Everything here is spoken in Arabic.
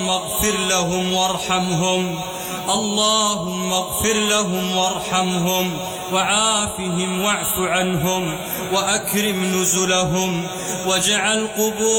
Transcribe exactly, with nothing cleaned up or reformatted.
اللهم اغفر لهم وارحمهم اللهم اغفر لهم وارحمهم وعافهم واعف عنهم وأكرم نزلهم واجعل قبور